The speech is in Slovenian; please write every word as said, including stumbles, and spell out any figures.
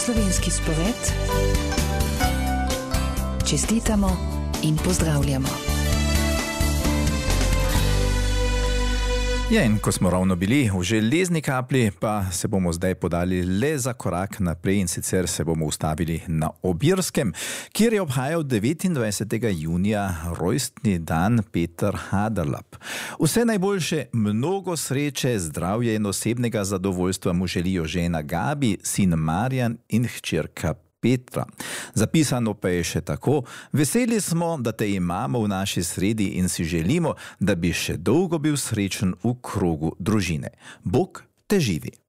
Slovenski spored. Čestitamo in pozdravljamo. Ja, in ko smo ravno bili v železni kapli, pa se bomo zdaj podali le za korak naprej in sicer se bomo ustavili na Obirskem, kjer je obhajal devetindvajsetega junija rojstni dan Peter Haderlap. Vse najboljše, mnogo sreče, zdravja in osebnega zadovoljstva mu želijo žena Gabi, sin Marjan in hčerka Petra. Zapisano pa je še tako: veseli smo, da te imamo v naši sredi in si želimo, da bi še dolgo bil srečen v krogu družine. Bog te živi.